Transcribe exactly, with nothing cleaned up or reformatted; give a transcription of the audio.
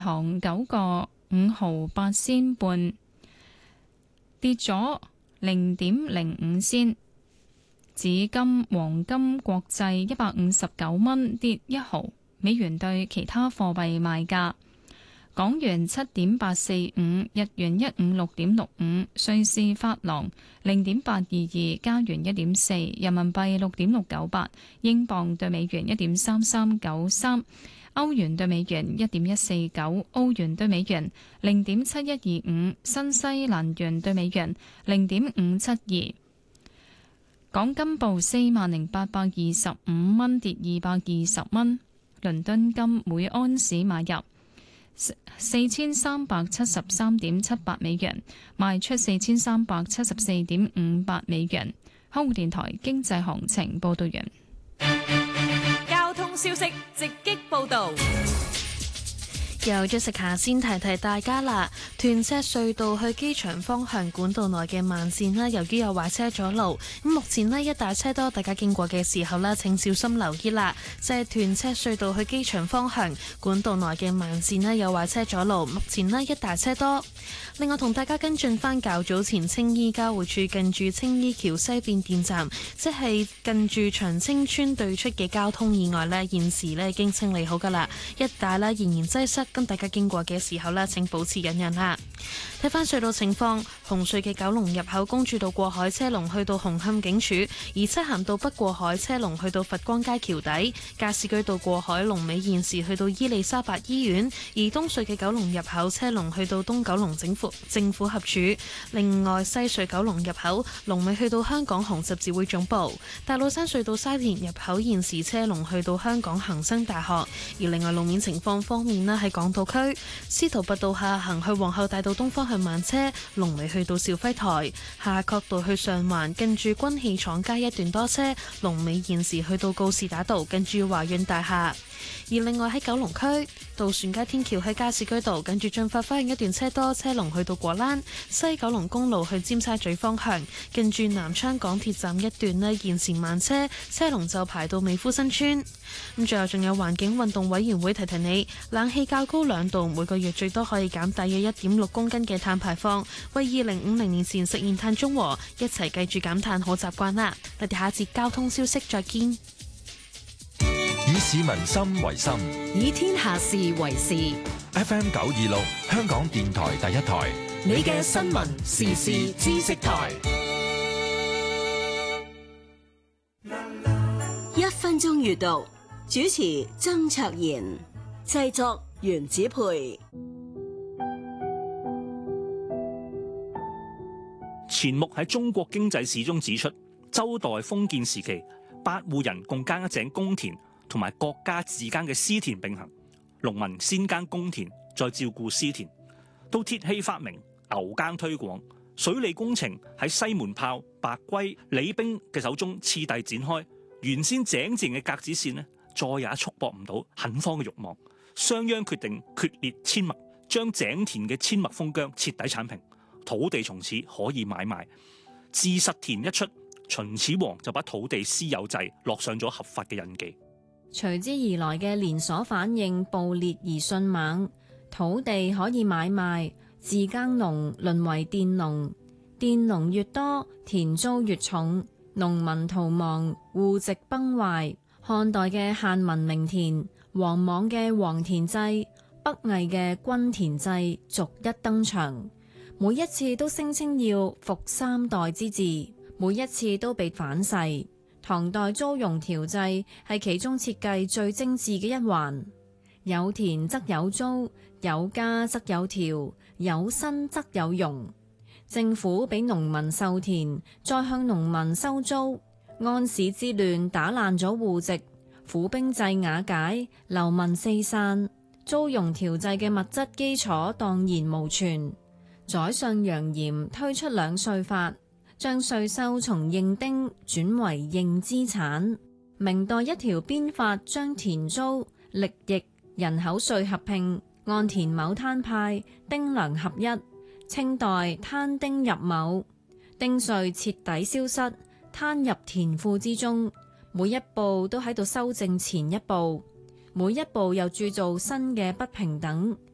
行九個五毫八仙半，跌咗零點零五仙。紫金黃金國際一百五十九蚊，跌一毫。美元對其他貨幣賣價：港元七點八四五，日元一五六點六五，瑞士法郎零點八二二，加元一點四，人民幣六點六九八，英鎊對美元一點三三九三，歐元對美元一點一四九，澳元對美元零點七一二五，新西蘭元對美元零點五七二。港金報四萬零八百二十五蚊，跌二百二十蚊。倫敦金每安士買入四千三百七十三點七八美元，賣出四千三百七十四點五八美元。香港電台經濟行情報道完。 交通消息直擊報道。 由 Jessica 先提提大家啦，屯赤隧道去機場方向管道內嘅慢線啦，由於有壞車阻路，咁目前呢一大車多，大家經過嘅時候呢，請小心留意啦。就係屯赤隧道去機場方向管道內嘅慢線呢，有壞車阻路，目前呢一大車多。另外同大家跟進翻較早前青衣交匯處近住青衣橋西變電站，即係近住長青村對出嘅交通意外呢，現時呢已經清理好噶啦，一帶呢仍然擠塞。咁大家經過嘅時候呢，請保持忍讓啦。睇翻隧道情況，紅隧嘅九龍入口公主道過海車龍去到紅磡警署，而漆咸道北過海車龍去到佛光街橋底，加士居道過海龍尾現時去到伊利沙伯醫院，而東隧嘅九龍入口車龍去到東九龍政府政府合署。另外西隧九龍入口龍尾去到香港紅十字會總部，大老山隧道沙田入口現時車龍去到香港恒生大學。而另外路面情況方面呢，喺港島區司徒拔道下行去皇后大道東方向慢車，龍尾去到肇輝台；夏慤道去上環近住軍器廠街一段多車，龍尾現時去到告士打道近住華潤大廈。而另外喺九龍區渡船街天橋喺加士居道近住進發花園一段車多，車龍去到果欄；西九龍公路去尖沙咀方向近住南昌港鐵站一段呢，現時慢車，車龍就排到美孚新村。咁最後仲有環境運動委員會提提你，冷氣較高兩度，每個月最多可以減大約一點六公斤嘅碳排放，為二零五零年前實現碳中和，一齊繼續減碳好習慣啦。我哋下一節交通消息再見。 以市民心為心， 以天下事為事。 F M 九二六，香港電台第一台， 你嘅新聞時事知識台。 一分鐘閱讀，主持曾卓賢，製作袁子培。 錢穆喺中國經濟史中指出，周代封建時期，八戶人共耕一井公田，同埋國家自耕嘅私田並行。農民先耕公田，再照顧私田。到鐵器發明，牛耕推廣，水利工程喺西門豹、白圭、李冰嘅手中次第展開。原先井字形嘅格子線呢，再也束縛唔到墾荒嘅慾望。商鞅決定決裂阡陌，將井田嘅阡陌封疆徹底剷平，土地從此可以買賣。自實田一出，秦始皇就把土地私有制落上咗合法嘅印記。 隨之而來嘅連鎖反應暴烈而迅猛，土地可以買賣，自耕農淪為佃農，佃農越多，田租越重，農民逃亡，戶籍崩壞。漢代嘅限民名田，王莽嘅王田制，北魏嘅均田制逐一登場，每一次都聲稱要復三代之治，每一次都被反噬。唐代租庸調制係其中設計最精緻嘅一環，有田則有租，有家則有條，有身則有傭。政府俾農民授田，再向農民收租。安史之亂打爛咗戶籍，府兵制瓦解，流民四散，租庸調制嘅物質基礎蕩然無存。宰相楊炎推出兩稅法，將稅收從認丁轉為認資產。明代一條鞭法將田租、力役、人口稅合併，按田畝攤派，丁糧合一。清代攤丁入畝，丁稅徹底消失，攤入田庫之中。每一步都喺度修正前一步，每一步又鑄造新嘅不平等。